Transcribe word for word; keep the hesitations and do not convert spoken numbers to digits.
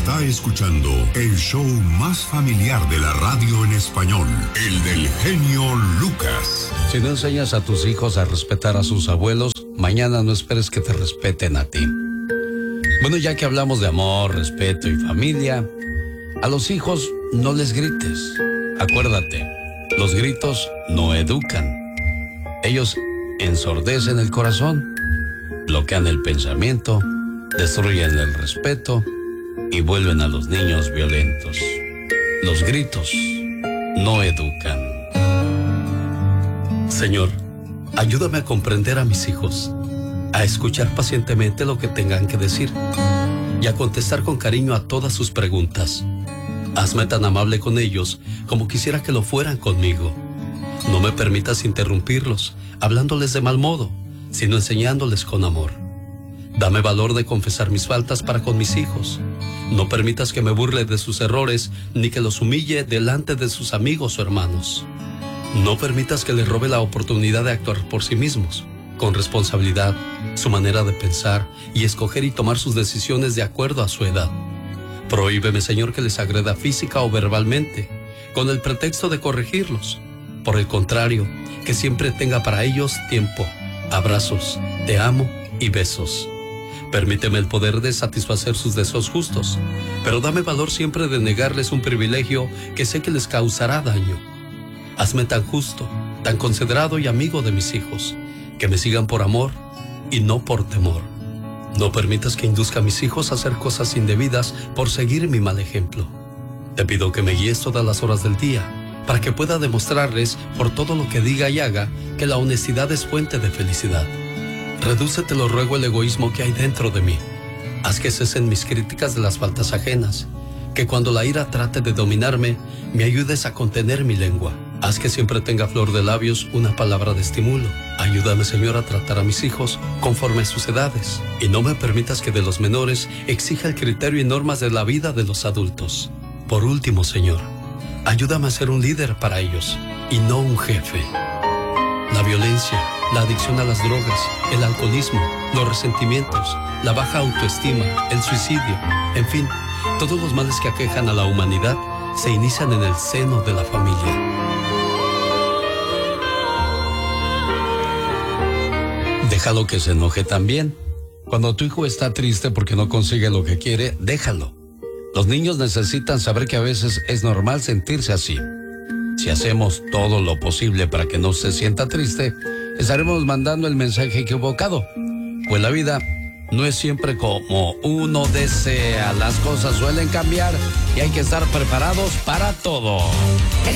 Está escuchando el show más familiar de la radio en español, el del genio Lucas. Si no enseñas a tus hijos a respetar a sus abuelos, mañana no esperes que te respeten a ti. Bueno, ya que hablamos de amor, respeto y familia, a los hijos no les grites. Acuérdate, los gritos no educan. Ellos ensordecen el corazón, bloquean el pensamiento, destruyen el respeto y vuelven a los niños violentos. Los gritos no educan. Señor, ayúdame a comprender a mis hijos, a escuchar pacientemente lo que tengan que decir y a contestar con cariño a todas sus preguntas. Hazme tan amable con ellos como quisiera que lo fueran conmigo. No me permitas interrumpirlos, hablándoles de mal modo, sino enseñándoles con amor. Dame valor de confesar mis faltas para con mis hijos. No permitas que me burle de sus errores, ni que los humille delante de sus amigos o hermanos. No permitas que les robe la oportunidad de actuar por sí mismos, con responsabilidad, su manera de pensar y escoger y tomar sus decisiones de acuerdo a su edad. Prohíbeme, Señor, que les agreda física o verbalmente, con el pretexto de corregirlos. Por el contrario, que siempre tenga para ellos tiempo, abrazos, te amo y besos. Permíteme el poder de satisfacer sus deseos justos, pero dame valor siempre de negarles un privilegio que sé que les causará daño. Hazme tan justo, tan considerado y amigo de mis hijos, que me sigan por amor y no por temor. No permitas que induzca a mis hijos a hacer cosas indebidas por seguir mi mal ejemplo. Te pido que me guíes todas las horas del día, para que pueda demostrarles por todo lo que diga y haga que la honestidad es fuente de felicidad. Reduce, te lo ruego, el egoísmo que hay dentro de mí. Haz que cesen mis críticas de las faltas ajenas, que cuando la ira trate de dominarme, me ayudes a contener mi lengua. Haz que siempre tenga flor de labios una palabra de estímulo. Ayúdame, Señor, a tratar a mis hijos conforme a sus edades, y no me permitas que de los menores exija el criterio y normas de la vida de los adultos. Por último, Señor, ayúdame a ser un líder para ellos y no un jefe. La violencia, la adicción a las drogas, el alcoholismo, los resentimientos, la baja autoestima, el suicidio, en fin, todos los males que aquejan a la humanidad se inician en el seno de la familia. Déjalo que se enoje también. Cuando tu hijo está triste porque no consigue lo que quiere, déjalo. Los niños necesitan saber que a veces es normal sentirse así. Si hacemos todo lo posible para que no se sienta triste, estaremos mandando el mensaje equivocado. Pues la vida no es siempre como uno desea. Las cosas suelen cambiar y hay que estar preparados para todo.